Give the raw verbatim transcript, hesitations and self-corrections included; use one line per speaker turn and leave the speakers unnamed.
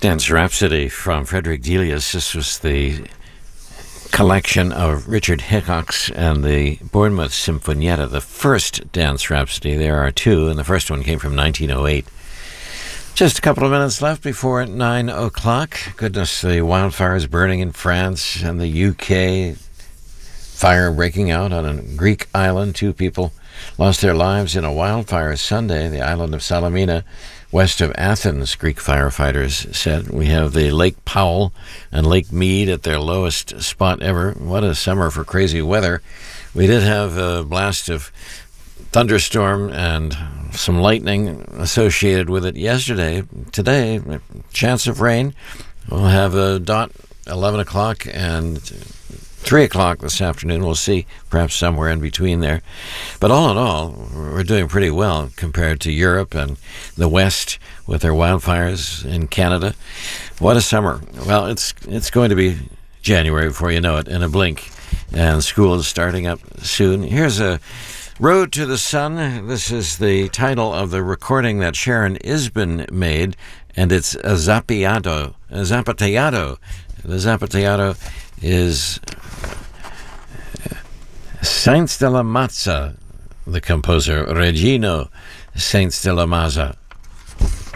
Dance Rhapsody from Frederick Delius. This was the collection of Richard Hickok's and the Bournemouth Sinfonietta, the first Dance Rhapsody. There are two, and the first one came from nineteen oh eight. Just a couple of minutes left before nine o'clock. Goodness, the wildfires burning in France and the U K. Fire breaking out on a Greek island. Two people lost their lives in a wildfire Sunday, the island of Salamina, west of Athens, Greek firefighters said. We have the Lake Powell and Lake Mead at their lowest spot ever. What a summer for crazy weather. We did have a blast of thunderstorm and some lightning associated with it yesterday. Today, chance of rain. We'll have a dot eleven o'clock and three o'clock this afternoon. We'll see, perhaps somewhere in between there. But all in all, we're doing pretty well compared to Europe and the West with their wildfires in Canada. What a summer. Well, it's it's going to be January before you know it, in a blink. And school is starting up soon. Here's a Road to the Sun. This is the title of the recording that Sharon Isbin made, and it's a Zapateado. A Zapateado. The Zapateado is Saints de la Mazza, the composer, Regino Saints de la Mazza.